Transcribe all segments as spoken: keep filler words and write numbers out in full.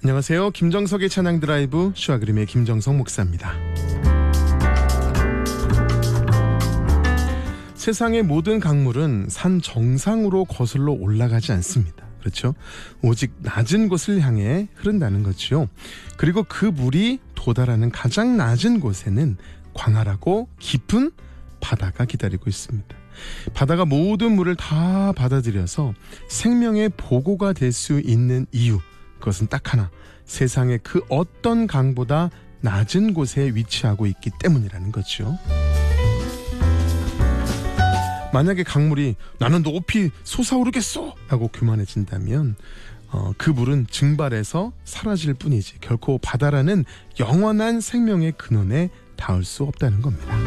안녕하세요. 김정석의 찬양 드라이브 슈아그림의 김정석 목사입니다. 세상의 모든 강물은 산 정상으로 거슬러 올라가지 않습니다. 그렇죠? 오직 낮은 곳을 향해 흐른다는 거죠. 그리고 그 물이 도달하는 가장 낮은 곳에는 광활하고 깊은 바다가 기다리고 있습니다. 바다가 모든 물을 다 받아들여서 생명의 보고가 될 수 있는 이유, 그것은 딱 하나, 세상의 그 어떤 강보다 낮은 곳에 위치하고 있기 때문이라는 거죠. 만약에 강물이 나는 높이 솟아오르겠어 라고 교만해진다면 어, 그 물은 증발해서 사라질 뿐이지 결코 바다라는 영원한 생명의 근원에 닿을 수 없다는 겁니다.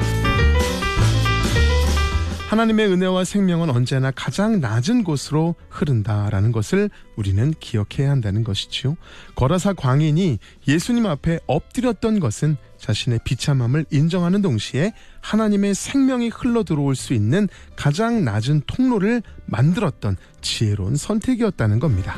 하나님의 은혜와 생명은 언제나 가장 낮은 곳으로 흐른다라는 것을 우리는 기억해야 한다는 것이지요. 거라사 광인이 예수님 앞에 엎드렸던 것은 자신의 비참함을 인정하는 동시에 하나님의 생명이 흘러 들어올 수 있는 가장 낮은 통로를 만들었던 지혜로운 선택이었다는 겁니다.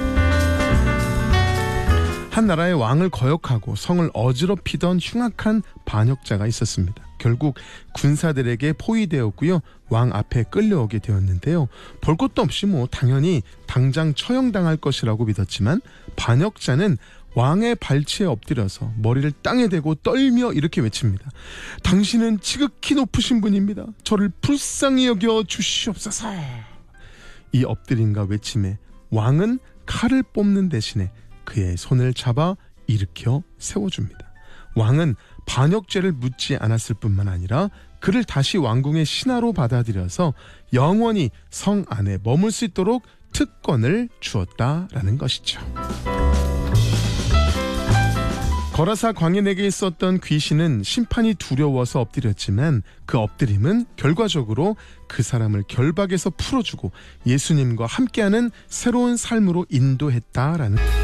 한 나라의 왕을 거역하고 성을 어지럽히던 흉악한 반역자가 있었습니다. 결국 군사들에게 포위되었고요. 왕 앞에 끌려오게 되었는데요. 볼 것도 없이 뭐 당연히 당장 처형당할 것이라고 믿었지만 반역자는 왕의 발치에 엎드려서 머리를 땅에 대고 떨며 이렇게 외칩니다. 당신은 지극히 높으신 분입니다. 저를 불쌍히 여겨 주시옵소서. 이 엎드림과 외침에 왕은 칼을 뽑는 대신에 그의 손을 잡아 일으켜 세워줍니다. 왕은 반역죄를 묻지 않았을 뿐만 아니라 그를 다시 왕궁의 신하로 받아들여서 영원히 성 안에 머물 수 있도록 특권을 주었다라는 것이죠. 거라사 광인에게 있었던 귀신은 심판이 두려워서 엎드렸지만 그 엎드림은 결과적으로 그 사람을 결박에서 풀어주고 예수님과 함께하는 새로운 삶으로 인도했다라는